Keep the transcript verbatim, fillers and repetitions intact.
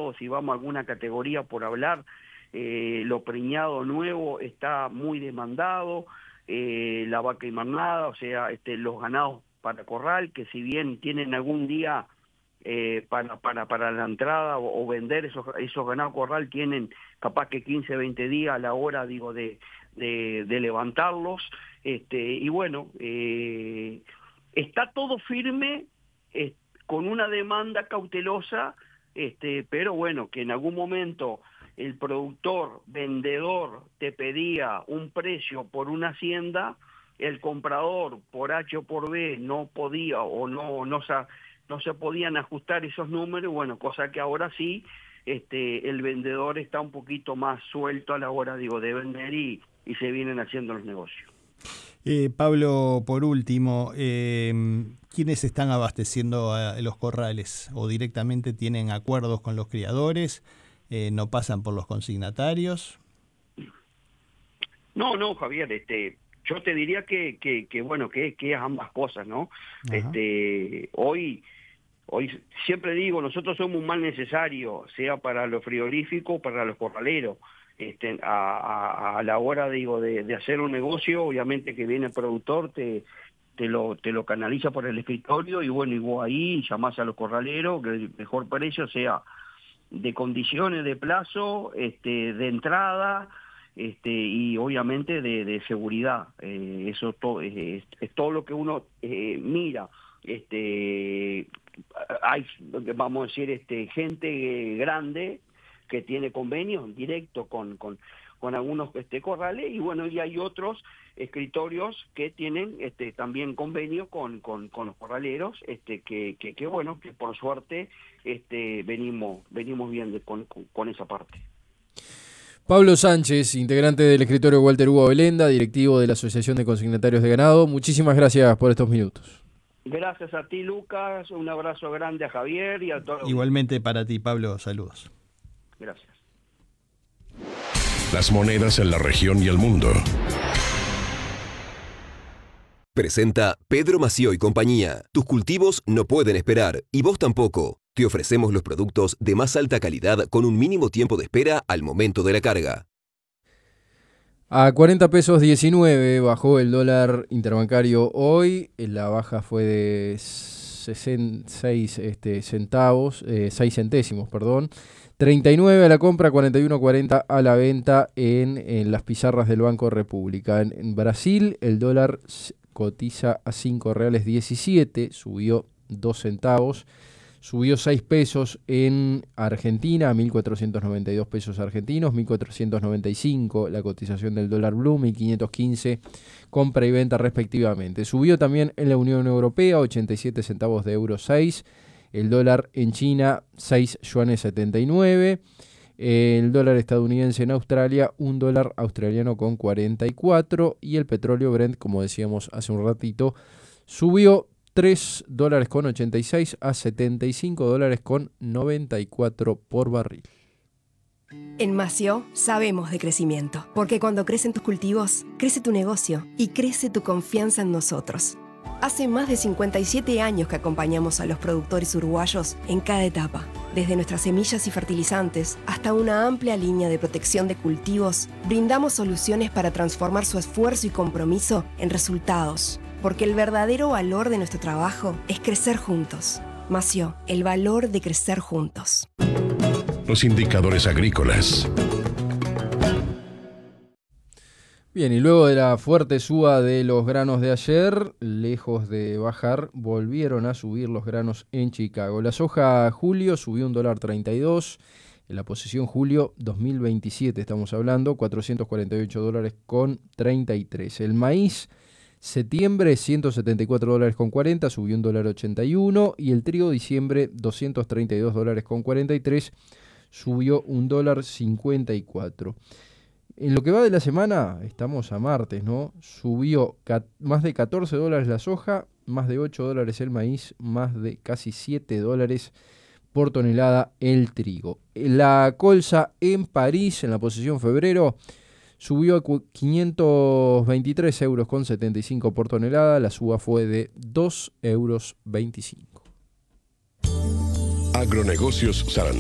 mercado, si vamos a alguna categoría por hablar, eh, lo preñado nuevo está muy demandado, eh, la vaca invernada, o sea, este, los ganados para corral, que si bien tienen algún día eh, para, para, para la entrada o, o vender esos, esos ganados corral, tienen capaz que quince, veinte días a la hora, digo, de, de, de levantarlos, este, y bueno, eh, está todo firme, eh, con una demanda cautelosa, este, pero bueno, que en algún momento el productor, vendedor, te pedía un precio por una hacienda, el comprador por H o por B no podía o no, no, se, no se podían ajustar esos números, bueno, cosa que ahora sí, este, el vendedor está un poquito más suelto a la hora, digo, de vender y, y se vienen haciendo los negocios. Eh, Pablo, por último, eh, ¿quiénes están abasteciendo a los corrales o directamente tienen acuerdos con los criadores? Eh, ¿No pasan por los consignatarios? No, no, Javier, este, yo te diría que, que, que bueno, que, que es ambas cosas, ¿no? Ajá. Este, hoy, hoy siempre digo, nosotros somos un mal necesario, sea para los frigoríficos, para los corraleros. Este, a, a, a la hora, digo, de, de hacer un negocio, obviamente que viene el productor, te, te lo, te lo canaliza por el escritorio y bueno, y vos ahí llamás a los corraleros, que el mejor precio sea de condiciones de plazo, este, de entrada, este, y obviamente de, de seguridad. Eh, eso to, es, es todo lo que uno eh, mira. Este, hay, vamos a decir, este, gente grande que tiene convenios directos con, con, con algunos este, corrales, y bueno, y hay otros escritorios que tienen este, también convenios con, con, con los corraleros, este, que, que, que bueno, que por suerte este, venimos, venimos bien de, con, con, con esa parte. Pablo Sánchez, integrante del escritorio Walter Hugo Belenda, directivo de la Asociación de Consignatarios de Ganado, muchísimas gracias por estos minutos. Gracias a ti, Lucas, un abrazo grande a Javier y a todos. Igualmente para ti, Pablo, saludos. Gracias. Las monedas en la región y el mundo. Presenta Pedro Mació y compañía. Tus cultivos no pueden esperar y vos tampoco. Te ofrecemos los productos de más alta calidad con un mínimo tiempo de espera al momento de la carga. A cuarenta pesos diecinueve bajó el dólar interbancario hoy. La baja fue de seis este, centavos, eh, seis centésimos, perdón. treinta y nueve a la compra, cuarenta y uno cuarenta a la venta en, en las pizarras del Banco República. En, en Brasil el dólar cotiza a cinco reales diecisiete, subió dos centavos. Subió seis pesos en Argentina, mil cuatrocientos noventa y dos pesos argentinos, mil cuatrocientos noventa y cinco la cotización del dólar blue, mil quinientos quince compra y venta respectivamente. Subió también en la Unión Europea, ochenta y siete centavos de euro seis, el dólar en China, seis yuanes setenta y nueve, el dólar estadounidense en Australia, un dólar australiano con cuarenta y cuatro, y el petróleo Brent, como decíamos hace un ratito, subió tres dólares con ochenta y seis a setenta y cinco dólares con noventa y cuatro por barril. En Mació sabemos de crecimiento, porque cuando crecen tus cultivos, crece tu negocio y crece tu confianza en nosotros. Hace más de cincuenta y siete años que acompañamos a los productores uruguayos en cada etapa, desde nuestras semillas y fertilizantes hasta una amplia línea de protección de cultivos, brindamos soluciones para transformar su esfuerzo y compromiso en resultados. Porque el verdadero valor de nuestro trabajo es crecer juntos. Mació, el valor de crecer juntos. Los indicadores agrícolas. Bien, y luego de la fuerte suba de los granos de ayer, lejos de bajar, volvieron a subir los granos en Chicago. La soja julio subió un dólar treinta y dos. En la posición julio dos mil veintisiete estamos hablando, cuatrocientos cuarenta y ocho dólares con treinta y tres. El maíz septiembre, ciento setenta y cuatro dólares con cuarenta, subió un dólar ochenta y uno, y el trigo diciembre, doscientos treinta y dos dólares con cuarenta y tres, subió un dólar cincuenta y cuatro. En lo que va de la semana, estamos a martes, ¿no? Subió cat- más de catorce dólares la soja, más de ocho dólares el maíz, más de casi siete dólares por tonelada el trigo. La colza en París, en la posición febrero, subió a quinientos veintitrés euros con setenta y cinco por tonelada. La suba fue de dos euros veinticinco. Agronegocios Sarandí.